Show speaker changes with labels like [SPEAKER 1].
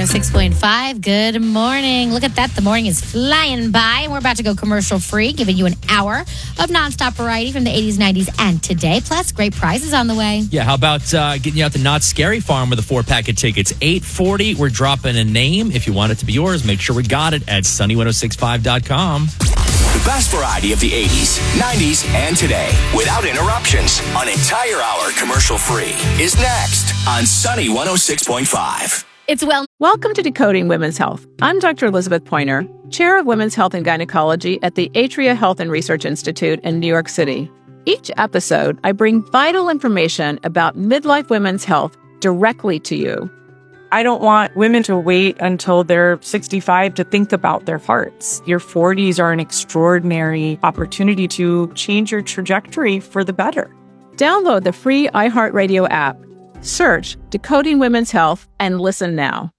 [SPEAKER 1] 106.5. Good morning. Look at that. The morning is flying by, and we're about to go commercial free, giving you an hour of nonstop variety from the 80s, 90s, and today. Plus, great prizes on the way.
[SPEAKER 2] Yeah, how about getting you out to Not Scary Farm with a 4-pack of tickets? $840. We're dropping a name. If you want it to be yours, make sure we got it at sunny1065.com.
[SPEAKER 3] The best variety of the 80s, 90s, and today, without interruptions, an entire hour commercial-free, is next on Sunny 106.5.
[SPEAKER 4] Welcome to Decoding Women's Health. I'm Dr. Elizabeth Pointer, Chair of Women's Health and Gynecology at the Atria Health and Research Institute in New York City. Each episode, I bring vital information about midlife women's health directly to you.
[SPEAKER 5] I don't want women to wait until they're 65 to think about their hearts. Your 40s are an extraordinary opportunity to change your trajectory for the better.
[SPEAKER 4] Download the free iHeartRadio app. Search Decoding Women's Health and listen now.